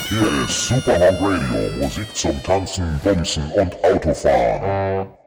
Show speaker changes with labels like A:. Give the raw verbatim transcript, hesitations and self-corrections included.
A: Hier ist Superhawk Radio, Musik zum Tanzen, Bumsen und Autofahren.